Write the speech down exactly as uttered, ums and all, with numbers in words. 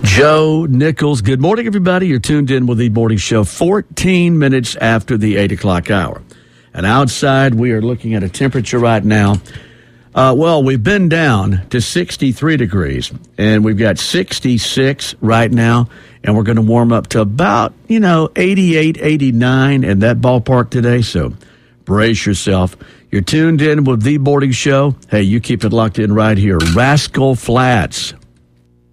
Joe Nichols. Good morning, everybody. You're tuned in with the morning show fourteen minutes after the eight o'clock hour. And outside, we are looking at a temperature right now. Uh, well, we've been down to sixty-three degrees, and we've got sixty-six right now, and we're going to warm up to about, you know, eighty-eight, eighty-nine in that ballpark today, so brace yourself. You're tuned in with The Morning Show. Hey, you keep it locked in right here. Rascal Flatts.